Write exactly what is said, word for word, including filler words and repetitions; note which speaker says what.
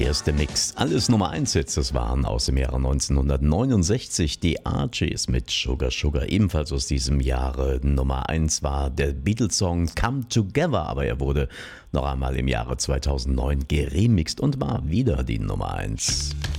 Speaker 1: erste Mix. Alles Nummer eins Hits, das waren aus dem Jahre neunzehnhundertneunundsechzig die Archies mit Sugar Sugar. Ebenfalls aus diesem Jahre Nummer eins war der Beatles-Song Come Together, aber er wurde noch einmal im Jahre zweitausendneun geremixed und war wieder die Nummer eins.